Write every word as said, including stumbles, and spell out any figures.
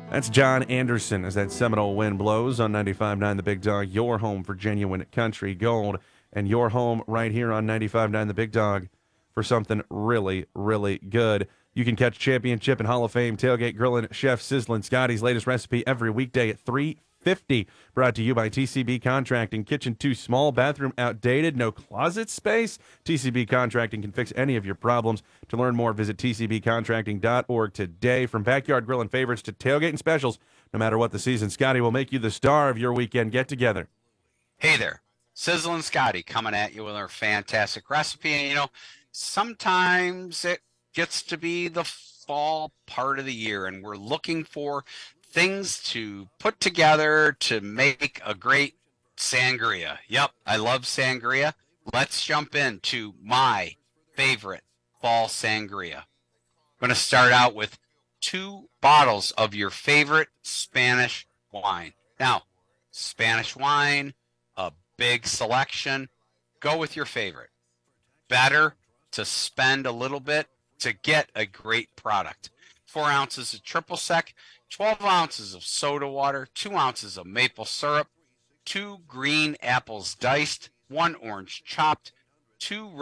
That's John Anderson as that Seminole wind blows on ninety-five point nine The Big Dog, your home for genuine country gold, and your home right here on ninety-five point nine The Big Dog for something really, really good. You can catch Championship and Hall of Fame tailgate grilling chef Sizzlin' Scotty's latest recipe every weekday at three fifty. Brought to you by T C B Contracting. Kitchen too small, bathroom outdated, no closet space? T C B Contracting can fix any of your problems. To learn more, visit T C B contracting dot org today. From backyard grilling favorites to tailgating specials, no matter what the season, Scotty will make you the star of your weekend get-together. Hey there, Sizzlin' Scotty coming at you with our fantastic recipe. And you know, sometimes it gets to be the fall part of the year, and we're looking for things to put together to make a great sangria. Yep, I love sangria. Let's jump into my favorite fall sangria. I'm going to start out with two bottles of your favorite Spanish wine. Now, Spanish wine, a big selection. Go with your favorite. Better to spend a little bit to get a great product. Four ounces of triple sec, twelve ounces of soda water, two ounces of maple syrup, two green apples diced, one orange chopped, two